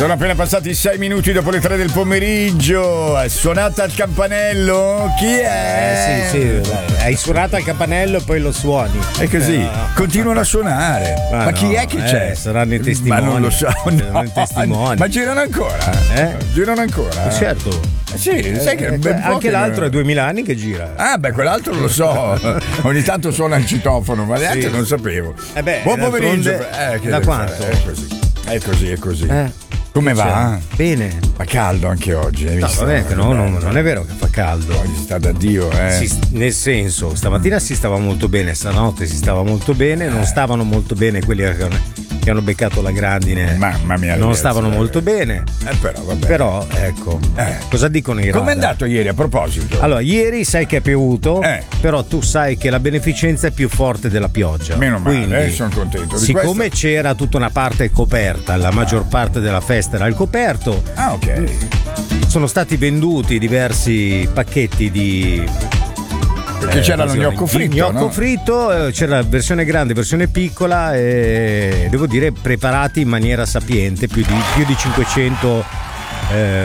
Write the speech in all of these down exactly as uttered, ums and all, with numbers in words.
Sono appena passati sei minuti dopo le tre del pomeriggio. È suonata il campanello? Chi è? Eh, sì, sì, hai suonato al campanello e poi lo suoni. È così, eh, no. Continuano a suonare. Ma, ma no, chi è che eh, c'è? Saranno i testimoni. Ma non lo so. No. I testimoni. Ma girano ancora? Eh? Girano ancora? Eh, certo. Eh, sì, sai che eh, ben anche l'altro che... è duemila anni che gira. Ah, beh, quell'altro lo so. Ogni tanto suona il citofono, ma neanche sì. Non sapevo. Eh beh, buon pomeriggio. Eh, da quanto? È così. È così, è così. Eh. Come va? Bene. Fa caldo anche oggi, hai no, visto? Vabbè, che no, non, non è vero che fa caldo. Oggi sta da Dio, eh. Si, nel senso, stamattina si stava molto bene, stanotte si stava molto bene, non stavano molto bene quelli che hanno, che hanno beccato la grandine. Mamma mia. Non ragazzi, stavano eh. molto bene. Eh, però, vabbè. Però, ecco, eh. cosa dicono i radar? Com'è andato ieri a proposito? Allora, ieri sai che è piovuto, eh. però tu sai che la beneficenza è più forte della pioggia. Meno male, quindi, eh, sono contento di siccome questo. c'era tutta una parte coperta, la maggior parte della festa era al coperto. Ah, ok. Sono stati venduti diversi pacchetti di. Perché eh, c'era lo gnocco fritto. Gnocco no? fritto, c'era versione grande, versione piccola e devo dire preparati in maniera sapiente, più di, più di cinquecento. Eh,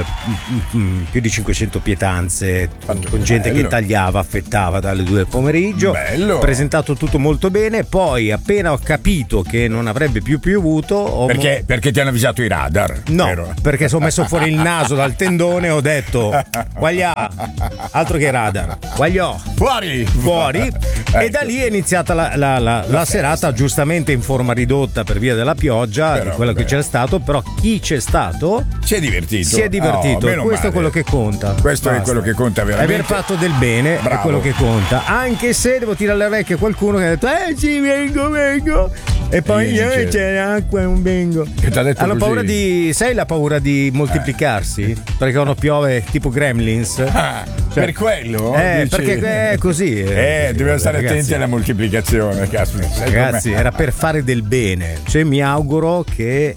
più di cinquecento pietanze Quanto con gente bello. che tagliava, affettava dalle due del pomeriggio. Bello. Presentato tutto molto bene. Poi appena ho capito che non avrebbe più piovuto ho perché, perché ti hanno avvisato i radar? no, vero? perché sono messo fuori il naso dal tendone e ho detto guaglià, altro che radar, guagliò, fuori fuori ecco. E da lì è iniziata la, la, la, la serata, giustamente in forma ridotta per via della pioggia, però, di quello vabbè. che c'è stato, però chi c'è stato si è divertito. Si è divertito, oh, questo male. è quello che conta. Questo Basta. è quello che conta veramente. Aver fatto del bene Bravo. è quello che conta. Anche se devo tirare le orecchie a qualcuno che ha detto eh sì, vengo, vengo. E poi io dice... c'è l'acqua e non vengo. Che t'ha detto Hanno così? paura di. Sai la paura di moltiplicarsi? Eh. Perché quando piove tipo Gremlins. Ah, cioè, per quello? Eh, dici? perché è così. Eh, dobbiamo stare ragazzi, attenti alla moltiplicazione, caspita. Ragazzi, era per fare del bene. Cioè mi auguro che.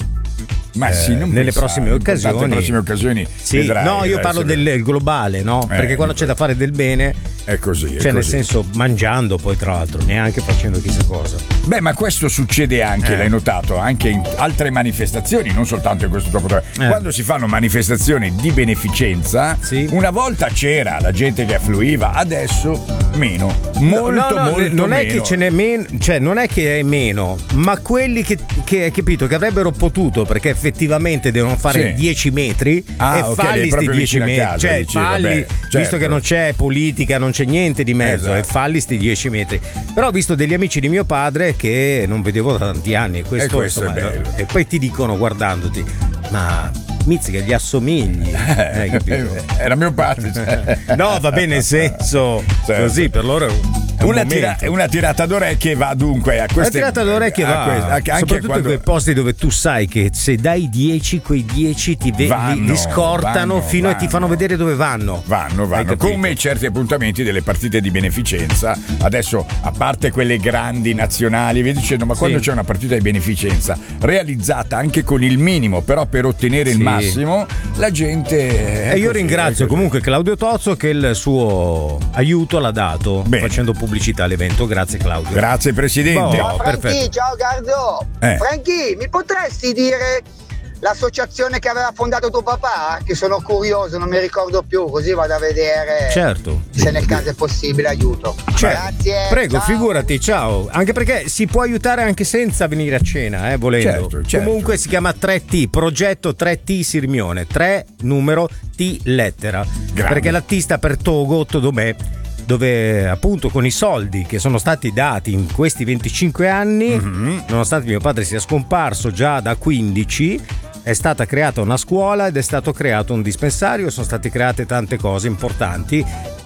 Ma sì, non nelle prossime occasioni. Nelle prossime occasioni sì, vedrai, no, io vedrai parlo se... del globale, no? Eh, Perché quando c'è da fare del bene è così. È cioè, così. nel senso, mangiando poi, tra l'altro, neanche facendo chissà cosa. Beh, ma questo succede anche, eh. l'hai notato, anche in altre manifestazioni, non soltanto in questo dopo. Eh. Quando si fanno manifestazioni di beneficenza, sì. Una volta c'era la gente che affluiva, adesso meno. Molto, no, no, molto non meno. è che ce n'è meno, cioè non è che è meno, ma quelli che, che hai capito che avrebbero potuto, perché effettivamente devono fare sì. dieci metri ah, e okay, falli sti dieci metri, casa, cioè dici, falli, vabbè, certo. Visto che non c'è politica, non c'è niente di mezzo, esatto. E falli sti dieci metri. Però ho visto degli amici di mio padre che non vedevo da tanti anni, questo, e questo insomma, è bello. E poi ti dicono guardandoti, ma Mizzica gli assomigli, hai capito? Era mio padre. Cioè. No, va bene, nel senso, certo. Così per loro è un una, tira, una tirata d'orecchie va dunque a queste. Una tirata d'orecchie va queste, anche soprattutto quando... in quei posti dove tu sai che se dai dieci, quei dieci ti ve- vanno, li, li scortano vanno, fino vanno. a ti fanno vedere dove vanno. Vanno, vanno. Come certi appuntamenti delle partite di beneficenza. Adesso, a parte quelle grandi nazionali, vi dicendo, ma quando sì. c'è una partita di beneficenza realizzata anche con il minimo, però per ottenere sì. il massimo, la gente. E io ringrazio comunque Claudio Tozzo che il suo aiuto l'ha dato. Bene. Facendo pubblicità all'evento. Grazie Claudio. Grazie Presidente. Ciao Franchi, ciao Gardo. Eh. Franchi, mi potresti dire l'associazione che aveva fondato tuo papà? Che sono curioso, non mi ricordo più, così vado a vedere. Certo. Se nel caso è possibile, aiuto. Certo. Grazie. Prego, ciao. Figurati, ciao. Anche perché si può aiutare anche senza venire a cena, eh, volendo. Certo, certo. Comunque si chiama tre T, progetto tre T Sirmione, tre numero T lettera. Grande. Perché la T sta per Togo, Todomè, dove appunto con i soldi che sono stati dati in questi venticinque anni, mm-hmm. nonostante mio padre sia scomparso già da quindici, è stata creata una scuola ed è stato creato un dispensario, sono state create tante cose importanti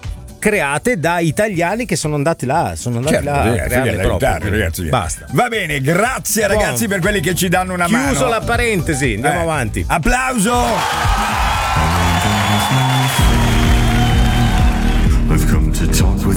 create da italiani che sono andati là, sono andati certo, là a ragazzi, crearle proprio. aiutare, ragazzi. Basta. Va bene, grazie ragazzi Buon. per quelli che ci danno una Chiuso mano. la parentesi, andiamo eh. avanti. Applauso.